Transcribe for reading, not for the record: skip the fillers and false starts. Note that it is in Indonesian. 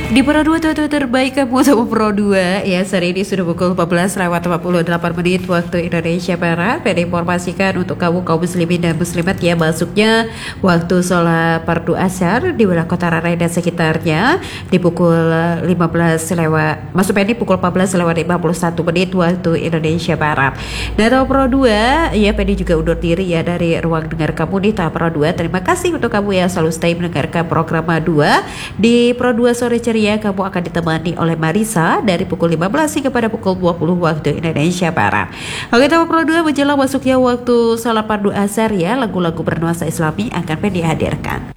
Di Pro 2 tuh terbaik kamu sama Pro 2 ya, hari ini sudah pukul 14:48 waktu Indonesia Barat. Saya informasikan untuk kamu kaum muslimin dan muslimat ya, masuknya waktu sholat fardu asar di wilayah kota Rarai dan sekitarnya di pukul 15 lewat, maksudnya di pukul 14:51 waktu Indonesia Barat. Dan untuk Pro 2 ya, Pedi juga undur diri ya dari ruang dengar kamu di tahap Pro 2. Terima kasih untuk kamu yang selalu stay mendengarkan program 2 di Pro 2 sore ceria. Kamu akan ditemani oleh Marisa dari pukul 15 hingga pada pukul 20 waktu Indonesia Barat. Oke, tahap Pro 2 menjelang masuknya waktu sholat fardu asar ya, lagu-lagu bernuansa Islami akan dihadirkan.